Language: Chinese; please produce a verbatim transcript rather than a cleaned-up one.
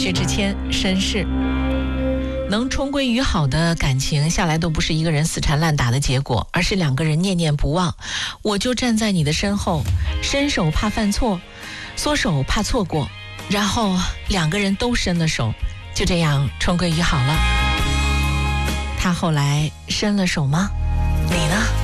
薛之谦绅士。能重归于好的感情下来都不是一个人死缠烂打的结果，而是两个人念念不忘。我就站在你的身后，伸手怕犯错，缩手怕错过，然后两个人都伸了手，就这样重归于好了。他后来伸了手吗？你呢？